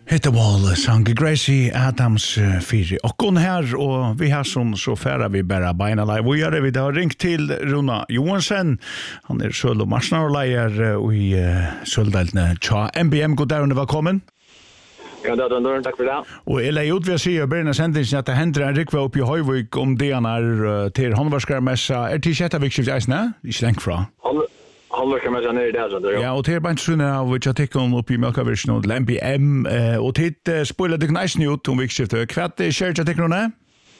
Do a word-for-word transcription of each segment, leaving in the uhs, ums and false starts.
Hette Wall, Sange Gracie Adams fyra. Och hon här och vi har som så färra vi bara beina live. Vi har vi har ringt till Runa Johansen. Han är söl och marsnarlejer i Söldeltne. Tja, M B M, god dag och välkommen. Ja, det är en tack för det. Och eller ut vi ser början sentingen att det händer en rikva upp i Höjvik om det är till handvarskarmässa. Är till sjätte vikskift isna? I slänk fra. Handverkar med nere där så där. Ja, och det är bara inte sån av vilka artikeln upp i Mjölkavirsen och M B M och titt spoilade knäsen ut om vikskiftet. Kvart är kört artikeln är?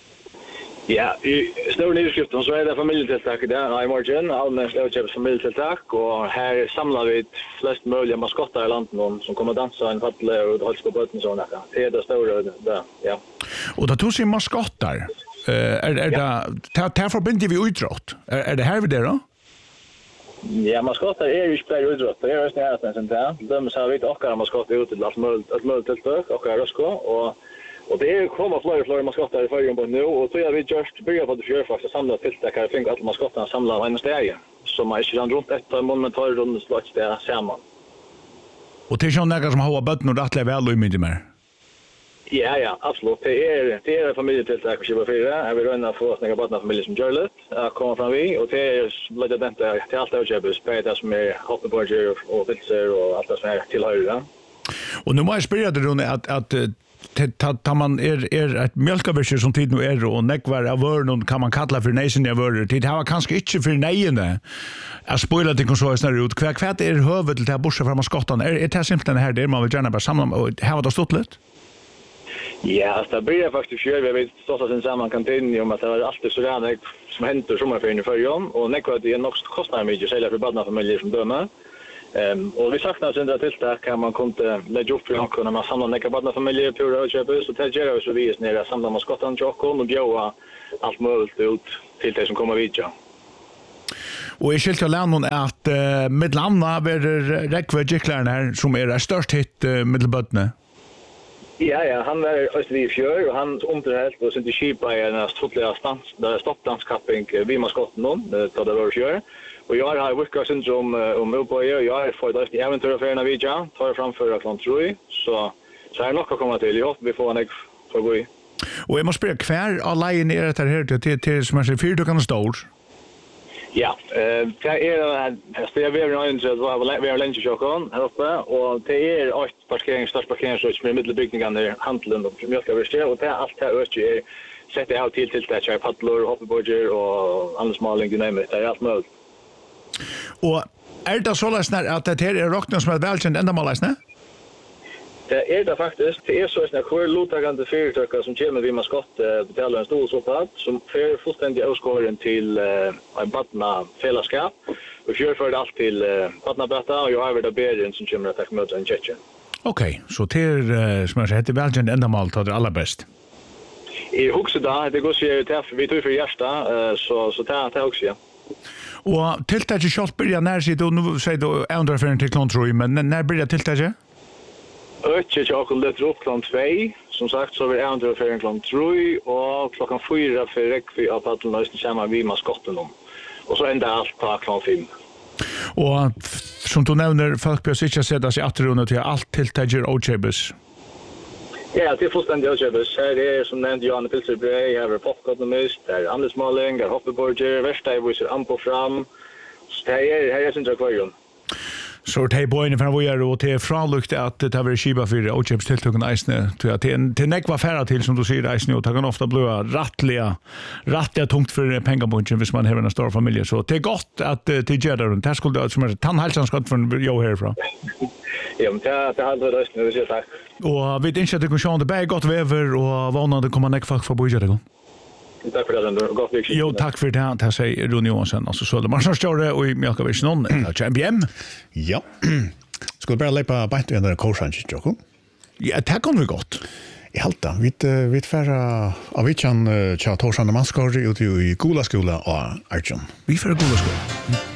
Ja, i stora nyhetskriften så är det familjetilltak där i morgon. Allmänna slutköps familjetilltak och här samlar vi flest möjliga maskottar i landet som kommer dansa en fattle och hålls på båten såna. Det är det stora där, ja. Och då tog sig maskottar. Är är det där förbinder vi utråt. Är det här vi det då? Ja, maskottar är ju spel utråt. Det är ju nästan sånt där. De så har vi också maskottar ut till allt möjligt, allt möjligt tilltak och rösko och Och det är kommer fler och fler maskotter i förrjun på nu och så har vi just börjat på det fjärfax att samla tilltäck här. Jag tänker att maskotterna samlar en steg som är inte runt ett par månader tar runt slåts där samman. Och det är sån där som har bötten och rättliga väl och mycket mer? Ja, ja, absolut. Det är, det är familjetilltäck på tjugo fyra. Jag vill röna få oss några bötterna familjer som gör det. Jag kommer fram vi och det är lägga den där till allt överköpet. Det som är hoppeborger och vitser och allt det som är tillhörande. Och nu må jag spela det Rune att, att tar man är är ett mjölkavirke som tid nu är och nekvar av vörn kan man kalla för nejsen jag vörr tid har kanske inte för nejene att spoila det så snarare ut kvar kvart är huvud till att borsa fram skottan är det simpelt den här där man vill gärna bara samla och ha det stått lite. Ja, det blir faktiskt ju vi vet så att sen samman kantin om att det är alltid så där som händer sommarferien i förrjun och nekvar det är nog kostar mycket sälja för barna familjer som dömer. Um, och vi saknar sindra tilltak kan man kunde lägga upp för någon när man samlar några barn familjer på Rödköping så det gör så vi är nere samlar man skottan och bjöa allt möjligt ut till det som kommer vidare. Och i skilt jag lärde någon att uh, med landa blir räckvärdjiklarna här som är det störst hit uh, medelbötne. Ja, ja, han var Östervik fjör och han omtrent och sen till Kipa i en stortliga stans där stoppdanskapping vid maskotten då det var fjör. Och jag har workat syndrom om uppböje och jag har fått ett äventyraffärerna vidja, tar framför att han tror så så är nog att komma till. Jag hoppas vi får en ägg för gå i. Och jag måste spela kvar alla in ner det här till till som är fyra kan stå. Ja, eh det är det är väldigt intressant vad vi har lunch chockon här uppe och det är åt parkering störst parkering som är mittelbyggnaden där handeln och mjölkavirke och det är allt här öst är sätter out till till det är paddlor, hoppeborger och andra småling du nämner det är allt möjligt. Och är det så läsnar att det här är rockna som är välkänd ändamål läsnar? Det är det faktiskt. Det är så att när lotagande företag som kommer vid maskott betalar en stor summa som för fullständigt avskåren till en barna fällskap och kör för allt till barnabata och jag har det bättre som kommer att möta en tjej. Okej, så det är som jag säger det välkänd ändamål tar det allra bäst. I Huxeda det går så ju till vi tror för hjärta så så tar det också ja. Och tilltaget shot börjar när sig då nu säger då ändrar för en till kontroll men när börjar tilltaget? Ötche jag lite upp klockan två som sagt så vi ändrar för en klockan tre och klockan fyra för räckvi av att lösa samma vid maskotten om. Och så ända allt på klockan fem. Och som du nämner folk bör sitta sätta sig att runda till allt tilltaget Ochebus. Ja, det är fullständigt Ochebus. Det är som nämnt Johan Pilserbrei, här är popcornmist, där är andelsmåling, där hoppeborger, värsta visar ampo fram. Så det är här är sin akvarium. Så det är bojen från vad och det är fralukt att det har varit skiba för Ochebus tilltagen isne till att det näck var färra till som du säger isne och kan ofta bli rättliga rättliga tungt för pengabunchen hvis man har en stor familj så det är gott att det gör det runt. Här skulle det som är tandhälsan skott från jag härifrån. Ja, men det det hade det nu så tack. Och vi tänkte att det kunde det bär gott väver och vanande kommer näck folk för boja det. Tack för det, det gott vecka. Jo, tack för det. Det säger Rune Johansson, alltså Sölde Marsnarstjåre och i Mjölkavirsen, H M B M. Ja, skulle bara lepa bænt under korsansk, Joko? Ja, det kan vi gott. I halta, vi vi färra av vitchan tja Torsand Manskor ute i Gola skola och Arjun. Vi färra Gola skola.